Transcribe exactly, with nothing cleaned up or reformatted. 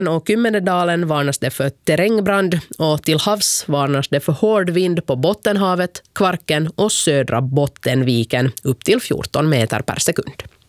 och Kymmendedalen varnas det för terrängbrand och till havs varnas det för hård vind på Bottenhavet, Kvarken och södra Bottenviken upp till fjorton meter per sekund.